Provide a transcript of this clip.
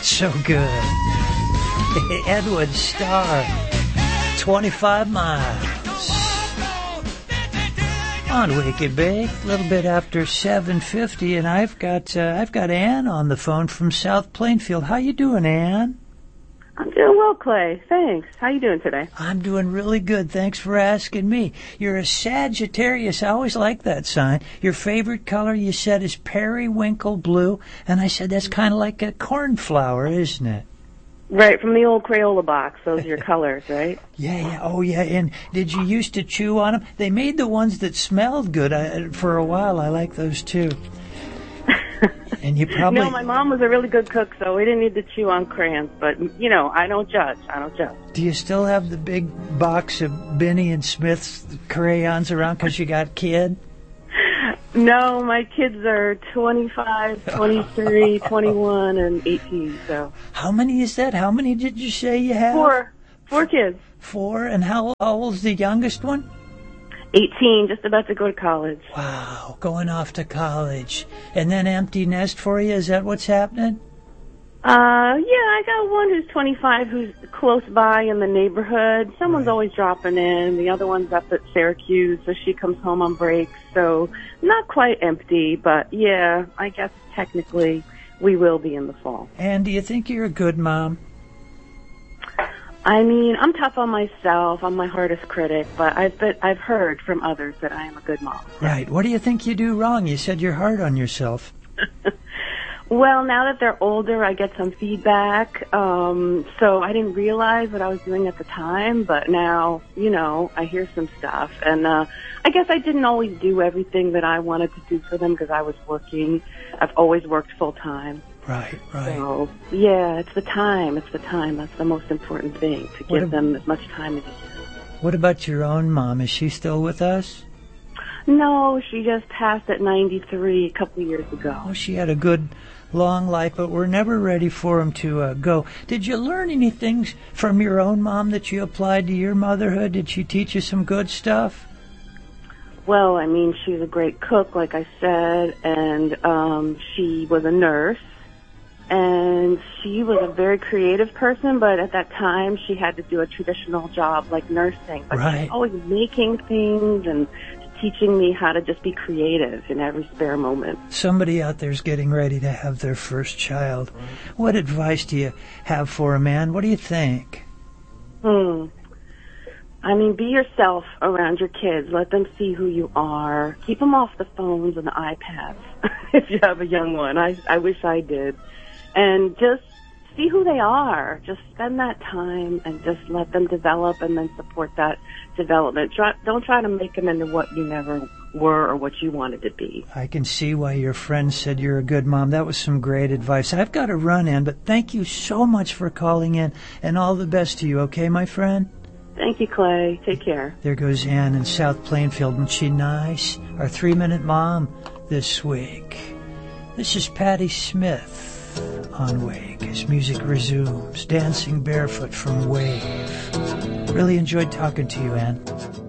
So good. Edward Starr, 25 miles. On Wake and Bake, a little bit after 7:50, and I've got Ann on the phone from South Plainfield. How you doing, Ann? I'm doing well, Clay. Thanks. How you doing today? I'm doing really good. Thanks for asking me. You're a Sagittarius. I always like that sign. Your favorite color, you said, is periwinkle blue, and I said that's kind of like a cornflower, isn't it? Right, from the old Crayola box. Those are your colors, right? Yeah. Oh, yeah. And did you used to chew on them? They made the ones that smelled good. For a while, I like those, too. And you probably... No, my mom was a really good cook, so we didn't need to chew on crayons. But, you know, I don't judge. Do you still have the big box of Benny and Smith's crayons around because you got a kid? No, my kids are 25, 23, 21, and 18, so... How many is that? How many did you say you have? Four kids. 4? And how old's the youngest one? 18, just about to go to college. Wow, going off to college. And then empty nest for you? Is that what's happening? Yeah, I got one who's 25 who's close by in the neighborhood. Someone's always dropping in. The other one's up at Syracuse, so she comes home on breaks. So not quite empty, but yeah, I guess technically we will be in the fall. And do you think you're a good mom? I mean, I'm tough on myself. I'm my hardest critic, but I've heard from others that I am a good mom. Right. What do you think you do wrong? You said you're hard on yourself. Well, now that they're older, I get some feedback. So I didn't realize what I was doing at the time, but now, you know, I hear some stuff. And I guess I didn't always do everything that I wanted to do for them because I was working. I've always worked full time. Right. So, yeah, it's the time. That's the most important thing, to give them as much time as you can. What about your own mom? Is she still with us? No, she just passed at 93 a couple of years ago. Oh, she had a good, long life, but we're never ready for him to go. Did you learn anything from your own mom that you applied to your motherhood? Did she teach you some good stuff? Well, I mean, she was a great cook, like I said, and she was a nurse. And she was a very creative person, but at that time she had to do a traditional job like nursing. But she was always making things and teaching me how to just be creative in every spare moment. Somebody out there's getting ready to have their first child. What advice do you have for a man? What do you think? I mean, be yourself around your kids. Let them see who you are. Keep them off the phones and the iPads if you have a young one. I wish I did. And just see who they are. Just spend that time and just let them develop and then support that development. Don't try to make them into what you never were or what you wanted to be. I can see why your friend said you're a good mom. That was some great advice. I've got to run in, but thank you so much for calling in, and all the best to you, okay, my friend? Thank you, Clay. Take care. There goes Ann in South Plainfield. Isn't she nice? Our 3-minute mom this week. This is Patti Smith on Wake as music resumes, dancing barefoot from Wave. Really enjoyed talking to you, Ann.